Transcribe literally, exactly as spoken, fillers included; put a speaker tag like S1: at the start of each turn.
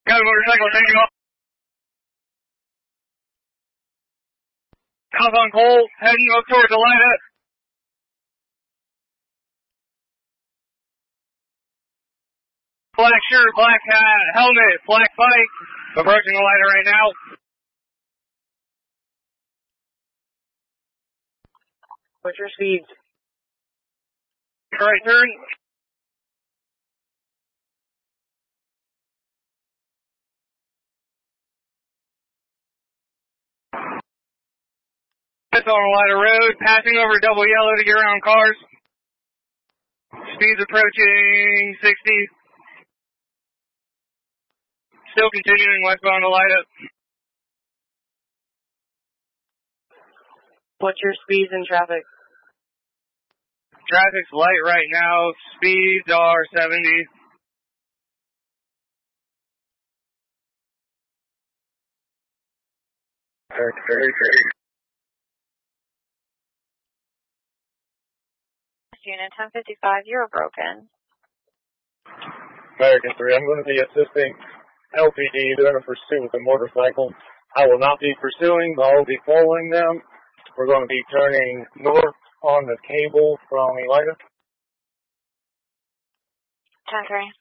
S1: Got a motorcycle taking off. House on Cole, heading up towards Elida. Black shirt, black hat, helmet, black bike. Approaching Elida right now.
S2: What's your speed?
S1: Right turn. It's on Elida Road, passing over double yellow to get around cars. Speed's approaching sixty. Still continuing westbound Elida.
S2: What's your speeds in traffic?
S1: Traffic's light right now. Speeds are seventy.
S3: Unit ten fifty-five, you're broken.
S4: American three, I'm going to be assisting L P D. They're in a pursuit with a motorcycle. I will not be pursuing, but I will be following them. We're going to be turning north on the cable from Elida.
S3: ten three.